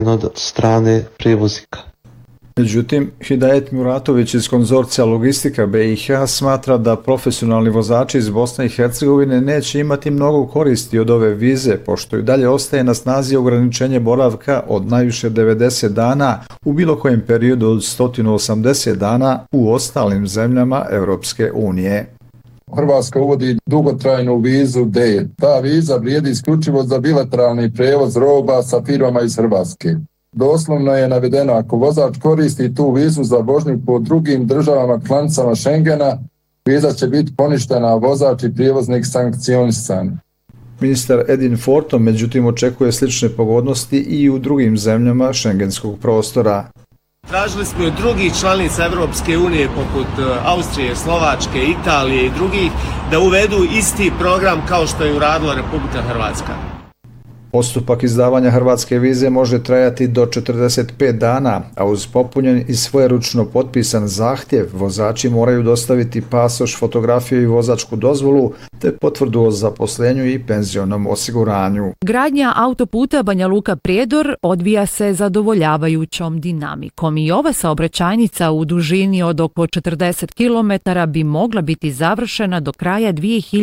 od strane prevoznika. Međutim, Hidajet Muratović iz konzorcija Logistika BiH smatra da profesionalni vozači iz Bosne i Hercegovine neće imati mnogo koristi od ove vize, pošto i dalje ostaje na snazi ograničenje boravka od najviše 90 dana u bilo kojem periodu od 180 dana u ostalim zemljama Europske unije. Hrvatska uvodi dugotrajnu vizu D. Ta viza vrijedi isključivo za bilateralni prevoz roba sa firmama iz Hrvatske. Doslovno je navedeno, ako vozač koristi tu vizu za vožnju po drugim državama članicama Schengena, viza će biti poništena, a vozač i prijevoznik sankcionisan. Ministar Edin Forton međutim očekuje slične pogodnosti i u drugim zemljama šengenskog prostora. Tražili smo od drugih članica Europske unije poput Austrije, Slovačke, Italije i drugih da uvedu isti program kao što je uradila Republika Hrvatska. Postupak izdavanja hrvatske vize može trajati do 45 dana, a uz popunjen i svojeručno potpisan zahtjev vozači moraju dostaviti pasoš, fotografiju i vozačku dozvolu te potvrdu o zaposlenju i penzionom osiguranju. Gradnja autoputa Banja Luka-Prijedor odvija se zadovoljavajućom dinamikom i ova saobraćajnica u dužini od oko 40 km bi mogla biti završena do kraja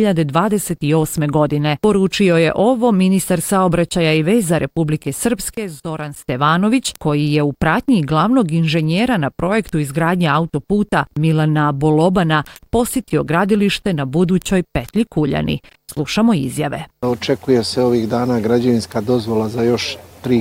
2028. godine. Poručio je ovo ministar saobraćaja i veza Republike Srpske Zoran Stevanović, koji je u pratnji glavnog inženjera na projektu izgradnje autoputa Milana Bolobana posjetio gradilište na budućoj petlji Kuljani. Slušamo izjave. Očekuje se ovih dana građevinska dozvola za još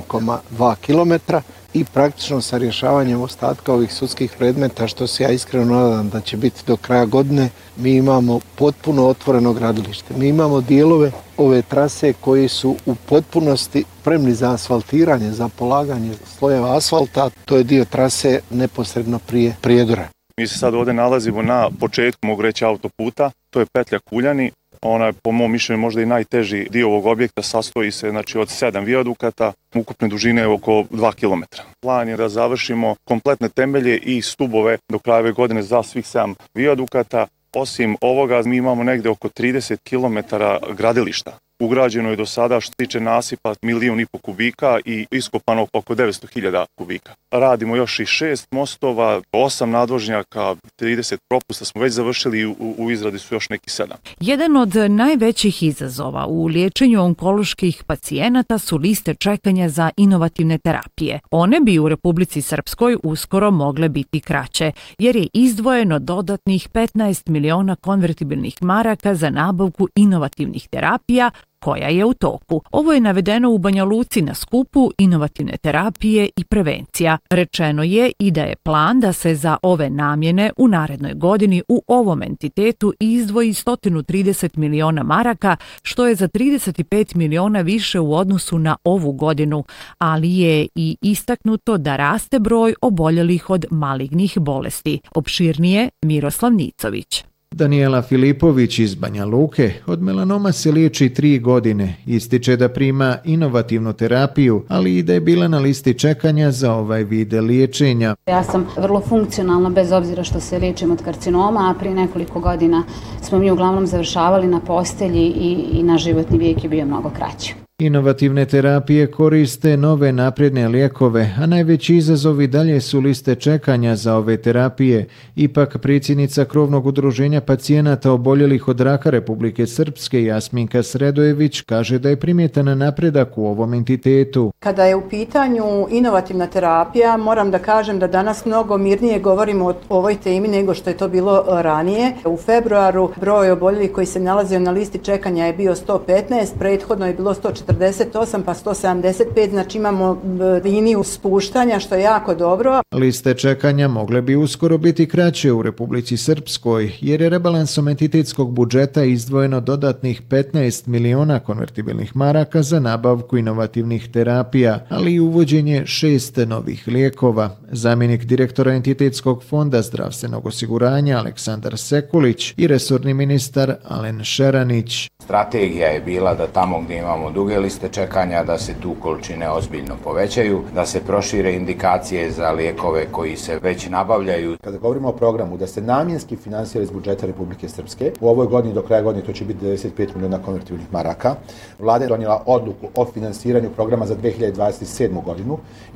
3,2 km i praktično sa rješavanjem ostatka ovih sudskih predmeta, što se ja iskreno nadam da će biti do kraja godine, mi imamo potpuno otvoreno gradilište. Mi imamo dijelove ove trase koji su u potpunosti spremni za asfaltiranje, za polaganje slojeva asfalta. To je dio trase neposredno prije Prijedora. Mi se sad ovdje nalazimo na početku, mogu reći, autoputa, to je petlja Kuljani. Ona je, po mom mišljenju, možda i najteži dio ovog objekta, sastoji se od 7 vijadukata, ukupne dužine je oko 2 km. Plan je da završimo kompletne temelje i stubove do kraja ove godine za svih 7 vijadukata. Osim ovoga, mi imamo negde oko 30 km gradilišta. Ugrađeno je do sada, što se tiče nasipa, 1,5 miliona kubika i iskopano oko 900.000 kubika. Radimo još i 6 mostova, 8 nadvožnjaka, 30 propusta smo već završili i u izradi su još neki 7. Jedan od najvećih izazova u liječenju onkoloških pacijenata su liste čekanja za inovativne terapije. One bi u Republici Srpskoj uskoro mogle biti kraće, jer je izdvojeno dodatnih 15 miliona konvertibilnih maraka za nabavku inovativnih terapija, koja je u toku. Ovo je navedeno u Banja Luci na skupu inovativne terapije i prevencija. Rečeno je i da je plan da se za ove namjene u narednoj godini u ovom entitetu izdvoji 130 miliona maraka, što je za 35 miliona više u odnosu na ovu godinu, ali je i istaknuto da raste broj oboljelih od malignih bolesti. Opširnije Miroslav Nicović. Danijela Filipović iz Banja Luke od melanoma se liječi 3 godine. Ističe da prima inovativnu terapiju, ali i da je bila na listi čekanja za ovaj vid liječenja. Ja sam vrlo funkcionalna bez obzira što se liječim od karcinoma, a prije nekoliko godina smo mi uglavnom završavali na postelji i naš životni vijek je bio mnogo kraći. Inovativne terapije koriste nove napredne lijekove, a najveći izazovi dalje su liste čekanja za ove terapije. Ipak predsjednica krovnog udruženja pacijenata oboljelih od raka Republike Srpske Jasminka Sredojević kaže da je primjetan napredak u ovom entitetu. Kada je u pitanju inovativna terapija, moram da kažem da danas mnogo mirnije govorimo o ovoj temi nego što je to bilo ranije. U februaru broj oboljelih koji se nalazio na listi čekanja je bio 115, prethodno je bilo 148 pa 175, znači imamo liniju spuštanja što je jako dobro. Liste čekanja mogle bi uskoro biti kraće u Republici Srpskoj jer je rebalansom entitetskog budžeta izdvojeno dodatnih 15 miliona konvertibilnih maraka za nabavku inovativnih terapija, ali i uvođenje 6 novih lijekova. Zamjenik direktora entitetskog fonda zdravstvenog osiguranja Aleksandar Sekulić i resorni ministar Alen Šeranić. Strategija je bila da tamo gdje imamo duge liste čekanja, da se tu količine ozbiljno povećaju, da se prošire indikacije za lijekove koji se već nabavljaju. Kada govorimo o programu da se namjenski finansira iz budžeta Republike Srpske, u ovoj godini do kraja godine to će biti 95 miliona konvertibilnih maraka. Vlada je donijela odluku o finansiranju programa za 2027. godinu